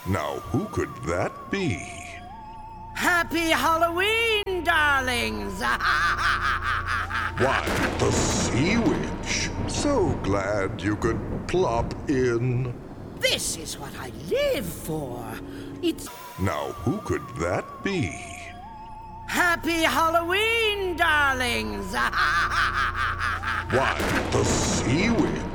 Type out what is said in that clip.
Now, who could that be? Happy Halloween, darlings! Why, the Sea Witch. So glad you could plop in. This is what I live for. It's Now, who could that be? Happy Halloween, darlings! Why, the Sea Witch.